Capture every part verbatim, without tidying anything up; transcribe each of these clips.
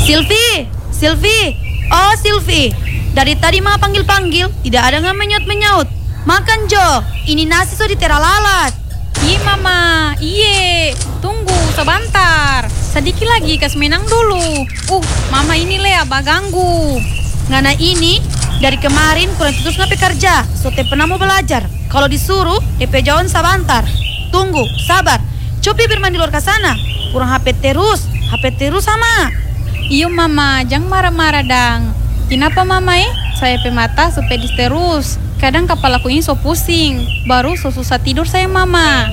Silvi, Silvi, oh Silvi. Dari tadi mama panggil-panggil, tidak ada nggak menyut-menyut. Makan Jo, ini nasi sudah ditera lalat. Iya mama, iye. Tunggu sebentar. Sedikit lagi kas menang dulu. Uh, mama ini le abah ganggu. Ngana ini dari kemarin kurang terus ngapain kerja. So te pernah mau belajar. Kalau disuruh, D P jauhan sebentar. Tunggu, sabar. Coba bermain di luar ke sana. Kurang H P terus, H P terus sama. Iyo mama, jangan marah-marah dang. Kenapa mama eh? Saya pe mata supedis terus. Kadang kepalaku ini so pusing. Baru so susah tidur saya mama.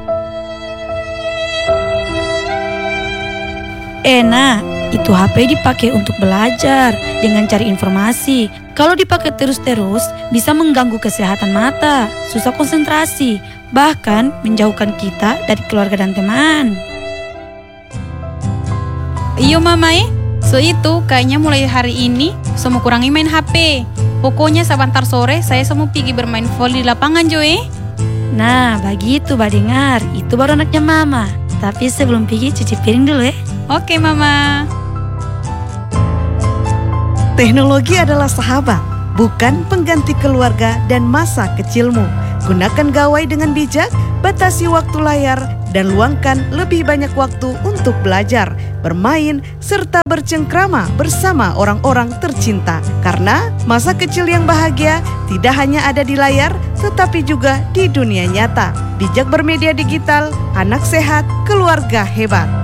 Enak, itu H P dipakai untuk belajar dengan cari informasi. Kalau dipakai terus-terus bisa mengganggu kesehatan mata, susah konsentrasi, bahkan menjauhkan kita dari keluarga dan teman. Iyo mama eh. So itu kayaknya mulai hari ini saya mau kurangi main H P. Pokoknya sebentar sore saya mau pergi bermain volley di lapangan Jo eh. Nah begitu bah dengar, itu baru anaknya mama. Tapi sebelum pergi cuci piring dulu ya. Oke mama. Teknologi adalah sahabat, bukan pengganti keluarga dan masa kecilmu. Gunakan gawai dengan bijak, batasi waktu layar, dan luangkan lebih banyak waktu untuk belajar, bermain, serta bercengkrama bersama orang-orang tercinta. Karena masa kecil yang bahagia tidak hanya ada di layar, tetapi juga di dunia nyata. Bijak bermedia digital, anak sehat, keluarga hebat.